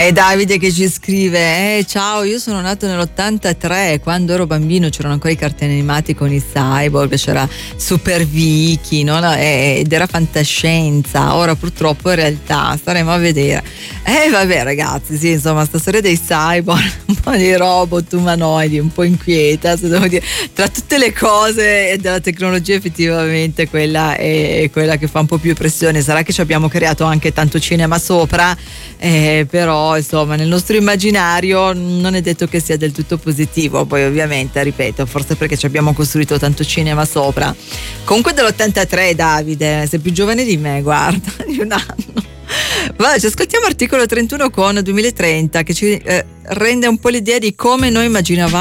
È Davide che ci scrive: ciao, io sono nato nell'83, quando ero bambino c'erano ancora i cartoni animati con i cyborg, c'era Super Vicky, no? Ed era fantascienza. Ora purtroppo è realtà, staremo a vedere. Vabbè ragazzi, sì, insomma, sta storia dei cyborg, un po' di robot umanoidi, un po' inquieta, se devo dire. Tra tutte le cose della tecnologia effettivamente quella è quella che fa un po' più pressione. Sarà che ci abbiamo creato anche tanto cinema sopra, però insomma nel nostro immaginario non è detto che sia del tutto positivo. Poi ovviamente, ripeto, forse perché ci abbiamo costruito tanto cinema sopra. Comunque dell'83, Davide, sei più giovane di me, guarda, di un anno. Vai, ci ascoltiamo Articolo 31 con 2030, che ci rende un po' l'idea di come noi immaginavamo